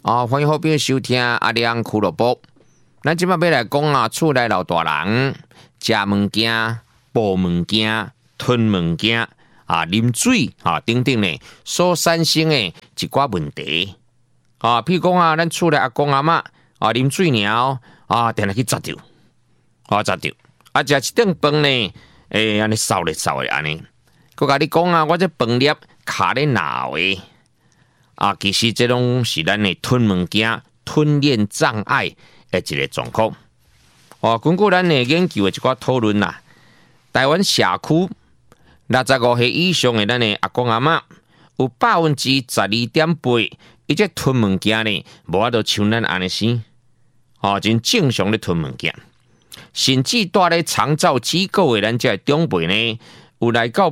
欢迎好朋友收听阿亮俱乐部。咱今麦要来讲啊，厝内老大人食物件、补物件、吞物件啉水等等呢，所产生的一寡问题譬如讲咱厝内阿公阿嬷啉水鸟定来去砸掉砸掉食一顿饭呢，安尼扫咧扫咧安尼，佮甲你讲我这饭粒卡咧脑的其实这种是咱的吞物件吞咽障碍的一个状况。根据咱的研究的一寡讨论啦，台湾社区65岁以上的咱的阿公阿嬷，有12.8%，伊这吞物件呢，无法度像咱安尼生，真正常咧吞物件，甚至住咧长照机构的咱这长辈呢，有来到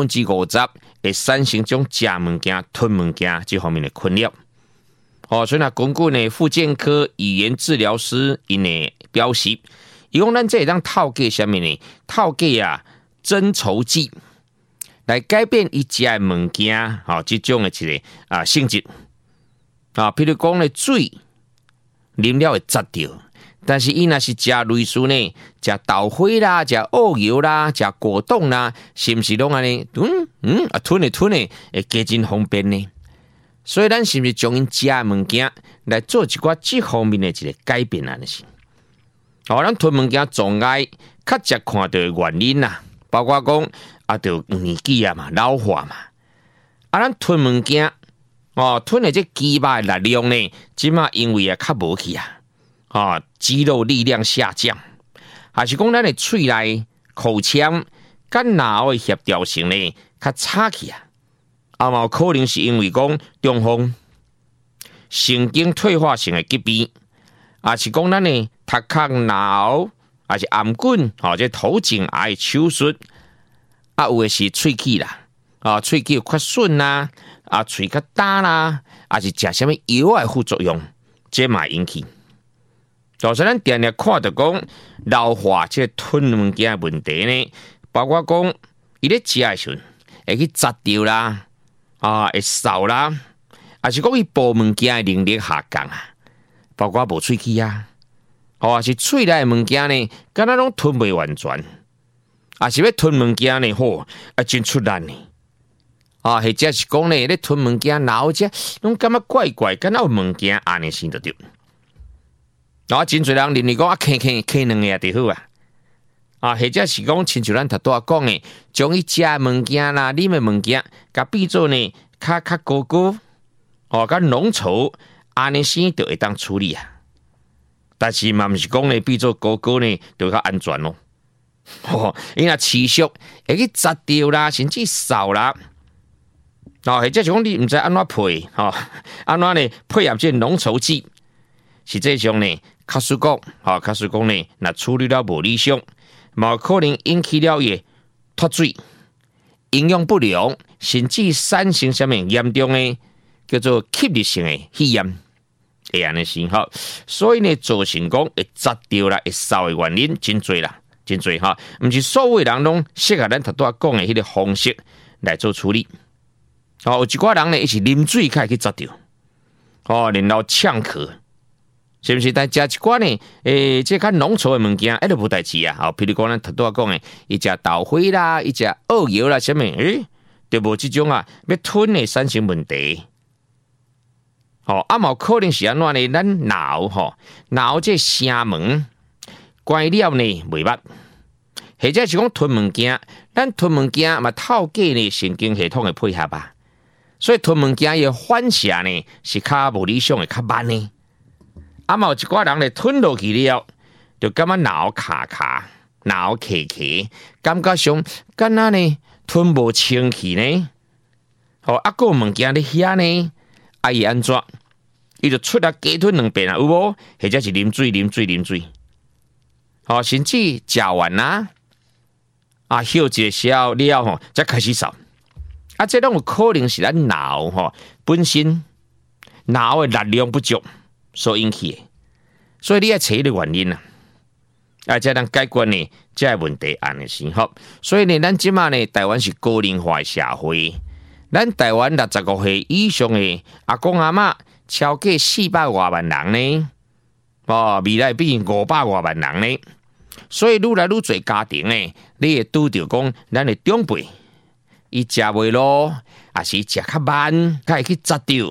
50%会产生种食物件、吞物件这方面的困扰。所以根据呢复健科语言治疗师因的表示，伊讲咱这会当透过什么呢？透过增稠剂来改变伊食的物件这种的一个性质譬如讲呢水啉了会窒掉。但是伊若是食类似呢，食豆花啦、食澳油啦、食果冻啦，是不是拢安尼？吞的，会加真方便呢。所以咱是不是将因食的物件来做一寡这方面的一个改变安尼是？咱吞物件障碍较常看到的原因包括讲就年纪嘛、老化嘛。咱吞物件吞的这肌肉的力量呢，即马因为较无去肌肉力量下降，还是讲咱的喙内、口腔、跟脑的协调性呢较差去嘛有可能是因为讲中风、神经退化性的疾病，是讲咱的头壳、脑，还是颔管这头颈癌的手术有的是喙齿啦喙齿有缺损啦喙较干啦，还是食什么药的副作用，这嘛引起。所以咱常常看到讲老化这吞物件的问题呢，包括讲伊咧食的时阵会去砸掉啦，会扫啦，还是讲伊补物件的能力下降包括无喙齿还是喙内的物件呢，敢若拢吞袂完全，是要吞物件呢，真出力呢，或者是讲呢，咧吞物件老者拢感觉怪怪，敢若有物件安尼生得着。真侪人认为讲啃两个就好或者是讲亲像咱头拄讲的，将伊食的物件啦、啉的物件，甲变做呢较高高较浓稠，安尼生就会当处理但是嘛，毋是讲呢变做高高呢就较安全咯。伊若持续会去砸掉啦，甚至扫啦，或者是讲你毋知安怎配安怎呢配合这浓稠剂，实际上呢。卡斯讲呢，若处理了无理想，嘛可能引起了伊脱水、营养不良，甚至产生什么严重的叫做吸入性的肺炎，会安尼生所以呢，造成讲会砸掉啦、会烧的原因真多啦，真多毋是所有人拢适合咱头拄讲的迄个方式来做处理。有一寡人呢，伊是啉水开去砸掉，然后呛咳。是不是？但食一寡呢？这较浓稠的物件，就无代志譬如讲咱头拄讲的，伊食豆花啦，伊食澳油啦，什么？就无这种要吞的产生问题。嘛有可能是安怎呢？咱脑这声门关了呢袂捌，或者是讲吞物件，咱吞物件嘛透过呢神经系统的配合所以吞物件的反射呢是较无理想的，较慢呢。嘛有一寡人咧吞落去了，就感觉脑卡、脑卡，感觉上敢若呢吞无清气呢。个物件咧遐呢，伊安怎？伊就出来加吞两遍有无？或者是啉水。甚至食完休一个消了才开始扫。这种有可能是咱脑本身脑的力量不足。所引起的，所以你要找的原因才能解决呢这个问题安尼是所以呢，咱即马呢，台湾是高龄化的社会，咱台湾65岁以上的阿公阿嬷超过400多万人呢，未来变500多万人呢。所以愈来愈侪家庭呢，你会拄着讲咱的长辈，伊食袂落，也是食较慢，才会去砸着